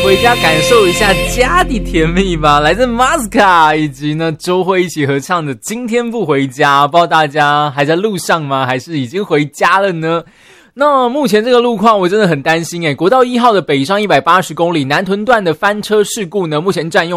回家感受一下家的甜蜜吧。来自 Masca 以及呢周慧一起合唱的《今天不回家》，不知道大家还在路上吗？还是已经回家了呢？那目前这个路况我真的很担心国道1号的北上180公里南屯段的翻车事故呢，目前占用